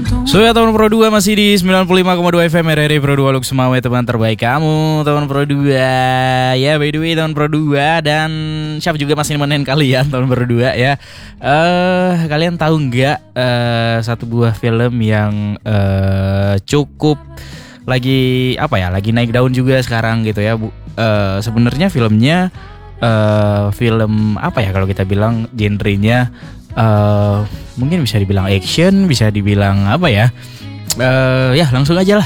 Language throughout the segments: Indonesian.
So ya teman Pro 2 masih di 95,2 FM RRI Pro 2 Luk Semawe, teman terbaik kamu teman Pro 2. Ya by the way teman Pro 2, dan Syaf juga masih nemenin kalian teman Pro 2 ya. Kalian tahu nggak satu buah film yang cukup lagi lagi naik daun juga sekarang gitu ya Bu. Sebenarnya filmnya film kalau kita bilang genrenya mungkin bisa dibilang action, bisa dibilang ya langsung aja lah.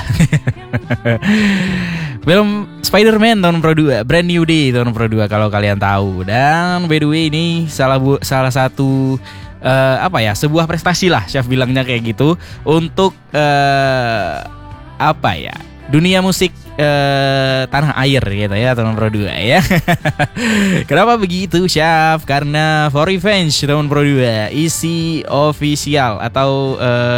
Film Spider-Man tahun Pro 2, Brand New Day tahun Pro 2 kalau kalian tahu. Dan by the way ini salah satu sebuah prestasi lah Syaf bilangnya kayak gitu untuk dunia musik tanah air gitu ya teman Pro 2 ya. Kenapa begitu Syaf? Karena For Revenge teman Pro 2 isi official atau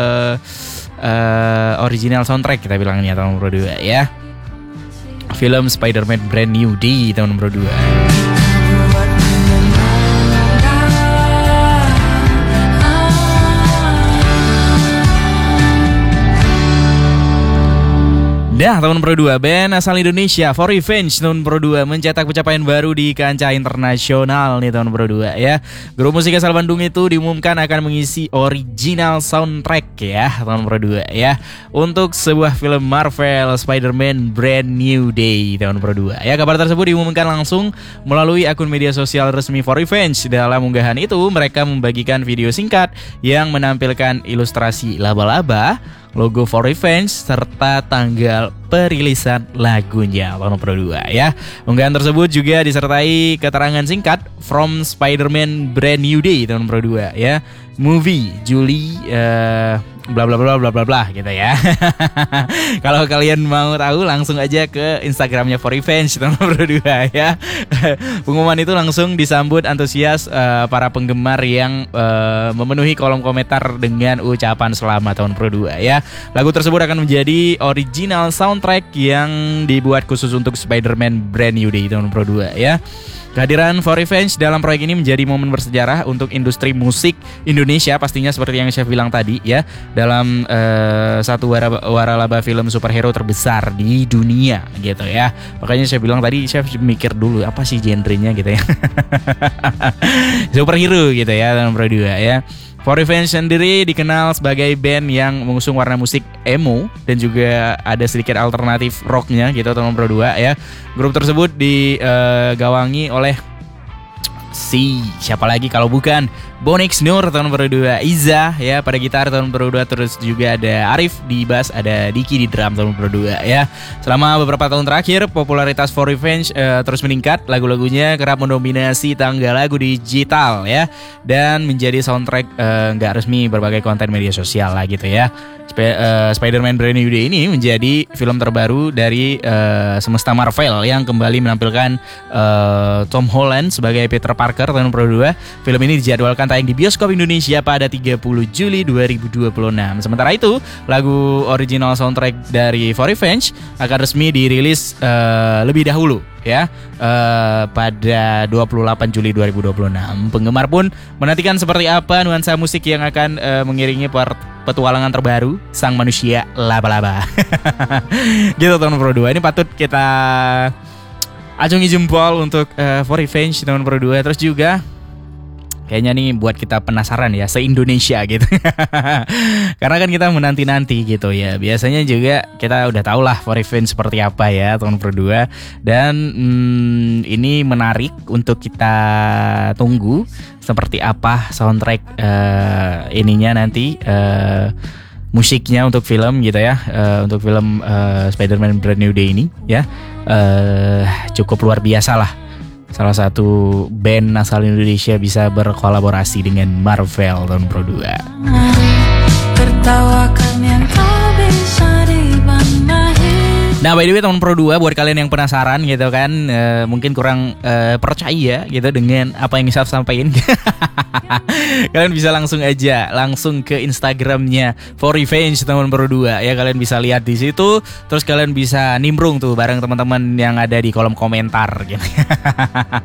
original soundtrack kita bilangnya teman Pro 2 ya. Film Spider-Man Brand New Day teman Pro 2. Nah, teman Pro 2, band asal Indonesia For Revenge tahun Pro 2 mencetak pencapaian baru di kancah internasional nih tahun Pro 2 ya. Grup musik asal Bandung itu diumumkan akan mengisi original soundtrack ya tahun Pro 2 ya untuk sebuah film Marvel Spider-Man Brand New Day tahun Pro 2 ya. Kabar tersebut diumumkan langsung melalui akun media sosial resmi For Revenge. Dalam unggahan itu mereka membagikan video singkat yang menampilkan ilustrasi laba-laba, logo For Revenge, serta tanggal perilisan lagunya tahun Pro 2 ya. Unggahan tersebut juga disertai keterangan singkat From Spider-Man Brand New Day tahun Pro 2 ya. Movie Juli bla bla bla bla bla bla gitu ya. Kalau kalian mau tahu langsung aja ke Instagramnya For Revenge tahun Pro 2 ya. Pengumuman itu langsung disambut antusias para penggemar yang memenuhi kolom komentar dengan ucapan selamat tahun Pro 2 ya. Lagu tersebut akan menjadi original soundtrack yang dibuat khusus untuk Spider-Man Brand New Day tahun Pro 2 ya. Kehadiran For Revenge dalam proyek ini menjadi momen bersejarah untuk industri musik Indonesia, pastinya seperti yang saya bilang tadi ya, dalam satu waralaba film superhero terbesar di dunia gitu ya. Makanya saya bilang tadi, saya mikir dulu apa sih genrenya gitu ya. Superhero gitu ya dalam Pro 2 ya. For Revenge sendiri dikenal sebagai band yang mengusung warna musik emo dan juga ada sedikit alternatif rocknya gitu teman Pro 2 ya. Grup tersebut digawangi oleh siapa lagi kalau bukan Bonix Nur tahun Pro 2, Iza ya pada gitar tahun Pro 2, terus juga ada Arif di bass, ada Diki di drum tahun Pro 2 ya. Selama beberapa tahun terakhir popularitas For Revenge terus meningkat, lagu-lagunya kerap mendominasi tangga lagu digital ya dan menjadi soundtrack nggak resmi berbagai konten media sosial lah gitu ya. Spider-Man Brand New Day ini menjadi film terbaru dari semesta Marvel yang kembali menampilkan Tom Holland sebagai Peter Parker tahun Pro 2. Film ini dijadwalkan tayang di bioskop Indonesia pada 30 Juli 2026. Sementara itu, lagu original soundtrack dari For Revenge akan resmi dirilis lebih dahulu ya pada 28 Juli 2026. Penggemar pun menantikan seperti apa nuansa musik yang akan mengiringi petualangan terbaru sang manusia laba-laba. Gitu teman Pro 2. Ini patut kita acungi jempol untuk For Revenge teman Pro 2. Terus juga kayaknya nih buat kita penasaran ya se-Indonesia gitu. Karena kan kita menanti-nanti gitu ya. Biasanya juga kita udah tahu lah For Revenge seperti apa ya tahun Pro 2. Dan ini menarik untuk kita tunggu seperti apa soundtrack ininya nanti, musiknya untuk film gitu ya, untuk film Spider-Man Brand New Day ini ya. Cukup luar biasa lah. Salah satu band asal Indonesia bisa berkolaborasi dengan Marvel tahun Pro 2. Tertawakan yang tak bisa dibanahi. Nah by the way teman Pro 2, buat kalian yang penasaran gitu kan, mungkin kurang percaya gitu dengan apa yang saya sampaikan, kalian bisa langsung ke Instagramnya For Revenge teman Pro 2 ya. Kalian bisa lihat di situ, terus kalian bisa nimbrung tuh bareng teman-teman yang ada di kolom komentar gitu.